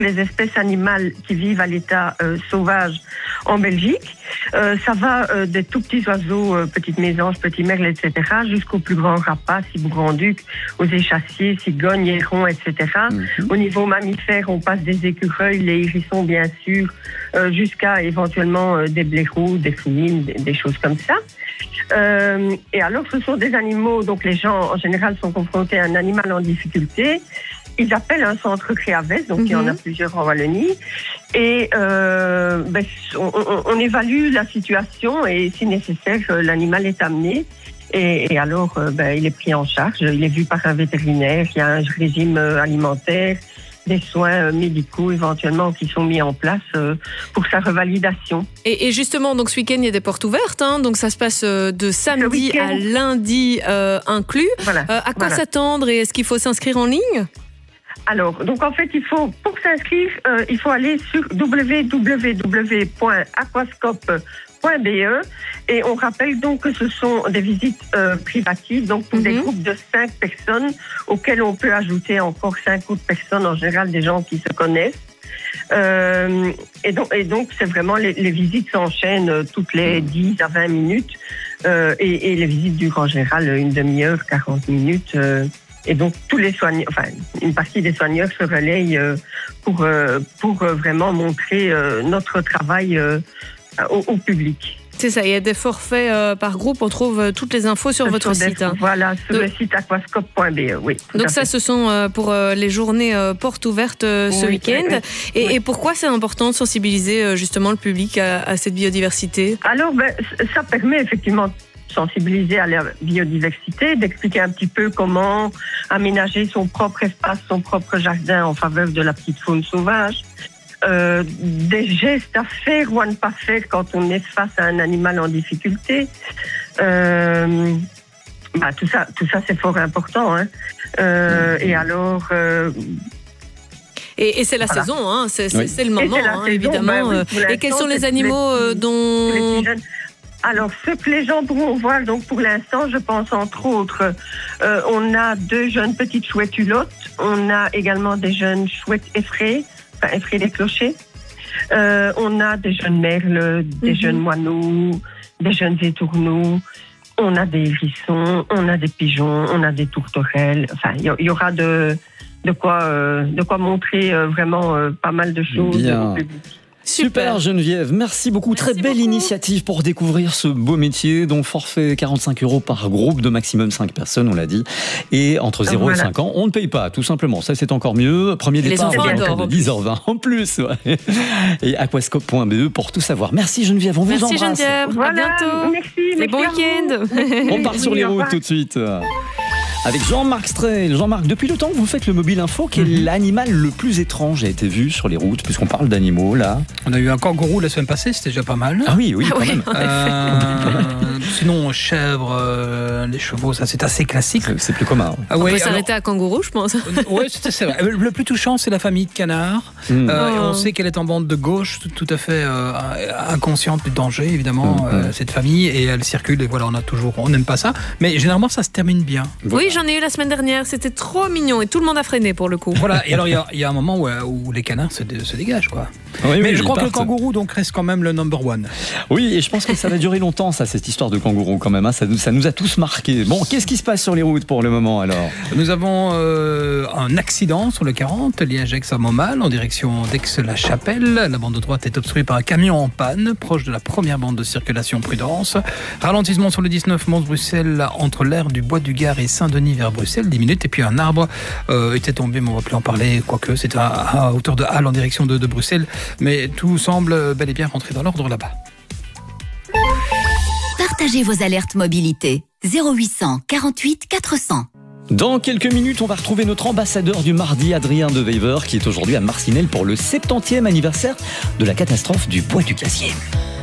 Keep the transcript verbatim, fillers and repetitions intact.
les espèces animales qui vivent à l'état euh, sauvage en Belgique. Euh, ça va euh, des tout petits oiseaux, euh, petites mésanges, petits merles, et cetera, jusqu'aux plus grands rapaces, cibouranducs, aux échassiers, cigognes, hérons, et cetera. Mm-hmm. Au niveau mammifère, on passe des écureuils, les hérissons, bien sûr, euh, jusqu'à éventuellement euh, des blaireaux, des fouines, des, des choses comme ça. Euh, et alors, ce sont des animaux, donc les gens, en général, sont confrontés à un animal en difficulté. Ils appellent un centre Créaves, donc mm-hmm. il y en a plusieurs en Wallonie. Et euh, ben, on, on, on évalue la situation et si nécessaire, l'animal est amené. Et, et alors, ben, il est pris en charge, il est vu par un vétérinaire, il y a un régime alimentaire, des soins médicaux éventuellement qui sont mis en place euh, pour sa revalidation. Et, et justement, donc ce week-end, il y a des portes ouvertes, hein, donc ça se passe de samedi à lundi euh, inclus. Voilà. Euh, à quoi voilà. s'attendre et est-ce qu'il faut s'inscrire en ligne ? Alors, donc en fait, il faut, pour s'inscrire, euh, il faut aller sur w w w point aquascope point b e et on rappelle donc que ce sont des visites euh, privatives, donc pour mm-hmm. des groupes de cinq personnes auxquels on peut ajouter encore cinq autres personnes, en général des gens qui se connaissent. Euh, et, donc, et donc, c'est vraiment, les, les visites s'enchaînent toutes les dix à vingt minutes euh, et, et les visites durent en général une demi-heure, quarante minutes. Euh, Et donc, tous les soigneurs, enfin, une partie des soigneurs se relayent euh, pour, euh, pour euh, vraiment montrer euh, notre travail euh, au, au public. C'est ça, il y a des forfaits euh, par groupe, on trouve euh, toutes les infos sur, sur votre des, site. Hein. Voilà, sur donc, le site aquascope point b e, oui. Donc ça, ce sont euh, pour euh, les journées euh, portes ouvertes euh, ce oui, week-end. Oui, oui. Et, oui. et pourquoi c'est important de sensibiliser euh, justement le public à, à cette biodiversité ? Alors, ben, ça permet effectivement sensibiliser à la biodiversité, d'expliquer un petit peu comment aménager son propre espace, son propre jardin en faveur de la petite faune sauvage, euh, des gestes à faire ou à ne pas faire quand on est face à un animal en difficulté. Euh, bah, tout ça, tout ça c'est fort important. Hein. Euh, mmh. Et alors... Euh, Et, et c'est la voilà. saison, hein. c'est, c'est, oui. c'est le moment, c'est hein, saison, évidemment. Bah, oui, et quels sont les animaux les, dont... Les Alors, ce que les gens pourront voir, donc pour l'instant, je pense entre autres, euh, on a deux jeunes petites chouettes hulottes, on a également des jeunes chouettes effraies, enfin effraies des clochers, euh, on a des jeunes merles, des mm-hmm. jeunes moineaux, des jeunes étourneaux, on a des hérissons, on a des pigeons, on a des tourterelles, enfin, il y, y aura de, de, quoi, euh, de quoi montrer euh, vraiment euh, pas mal de choses Bien. au public. Super Geneviève, merci beaucoup. Merci Très belle beaucoup. Initiative pour découvrir ce beau métier, dont forfait quarante-cinq euros par groupe de maximum cinq personnes, on l'a dit. Et entre zéro voilà. et cinq ans, on ne paye pas, tout simplement. Ça, c'est encore mieux. Premier Les départ de dix heures vingt en plus. Ouais. Et aquascope point b e pour tout savoir. Merci Geneviève, on merci vous embrasse. Merci Geneviève, voilà. à bientôt. Merci, et bon week-end. On part sur les routes tout de suite. Avec Jean-Marc Strel. Jean-Marc, depuis le temps que vous faites le Mobile Info, quel est l'animal le plus étrange a été vu sur les routes, puisqu'on parle d'animaux, là ? On a eu un kangourou la semaine passée, c'était déjà pas mal. Ah oui, oui, quand oui, même. Euh, sinon, chèvres, euh, les chevaux, ça c'est assez classique. C'est, c'est plus commun. Ah, on ouais, peut s'arrêter à kangourou, je pense. Oui, c'est, c'est vrai. Le plus touchant, c'est la famille de canards. Mm. Euh, oh. On sait qu'elle est en bande de gauche, tout, tout à fait euh, inconsciente du danger, évidemment, mm. euh, cette famille, et elle circule, et voilà, on a toujours, on n'aime pas ça. Mais généralement, ça se termine bien. Voilà. Oui, j'en ai eu la semaine dernière. C'était trop mignon et tout le monde a freiné pour le coup. Voilà, et alors il y, y a un moment où, où les canards se, se dégagent, quoi. Oui, mais oui, je crois partent. que le kangourou donc reste quand même le number one. Oui, et je pense que ça va durer longtemps, ça, cette histoire de kangourou quand même. Hein. Ça, ça nous a tous marqués. Bon, qu'est-ce qui se passe sur les routes pour le moment alors ? Nous avons euh, un accident sur le quarante, Liège-Aix à Montmal, en direction d'Aix-la-Chapelle. La bande de droite est obstruée par un camion en panne, proche de la première bande de circulation Prudence. Ralentissement sur le dix-neuf Mons-Bruxelles, entre l'aire du Bois du Gard et Saint-Denis vers Bruxelles, dix minutes. Et puis un arbre euh, était tombé, mais on ne va plus en parler, quoique c'est à, à hauteur de Halle en direction de, de Bruxelles. Mais tout semble bel et bien rentrer dans l'ordre là-bas. Partagez vos alertes mobilité. zéro huit cent quarante-huit quatre cents. Dans quelques minutes, on va retrouver notre ambassadeur du mardi, Adrien De Wever, qui est aujourd'hui à Marcinelle pour le septantième anniversaire de la catastrophe du Bois du Glacier.